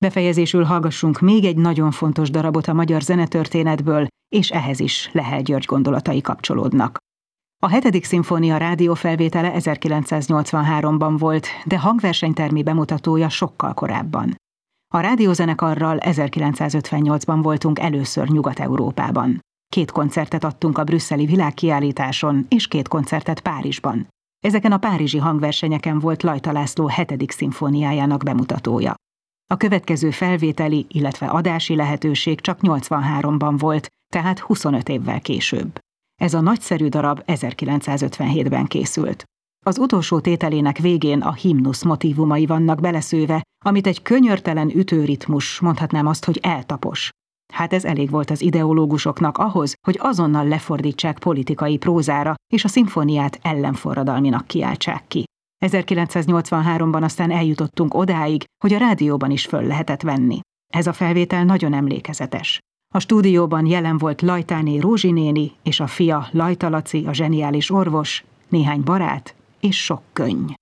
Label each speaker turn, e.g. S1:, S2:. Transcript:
S1: Befejezésül hallgassunk még egy nagyon fontos darabot a magyar zenetörténetből, és ehhez is Lehel György gondolatai kapcsolódnak. A 7. szimfónia rádiófelvétele 1983-ban volt, de hangversenytermi bemutatója sokkal korábban. A rádiózenekarral 1958-ban voltunk először Nyugat-Európában. 2 koncertet adtunk a brüsszeli világkiállításon, és 2 koncertet Párizsban. Ezeken a párizsi hangversenyeken volt Lajta László 7. szimfóniájának bemutatója. A következő felvételi, illetve adási lehetőség csak 83-ban volt, tehát 25 évvel később. Ez a nagyszerű darab 1957-ben készült. Az utolsó tételének végén a himnusz motívumai vannak beleszőve, amit egy könyörtelen ütőritmus, mondhatnám azt, hogy eltapos. Hát ez elég volt az ideológusoknak ahhoz, hogy azonnal lefordítsák politikai prózára, és a szimfóniát ellenforradalminak kiáltsák ki. 1983-ban aztán eljutottunk odáig, hogy a rádióban is föl lehetett venni. Ez a felvétel nagyon emlékezetes. A stúdióban jelen volt Lajtáné Rózsi néni és a fia Lajta Laci, a zseniális orvos, néhány barát és sok könny.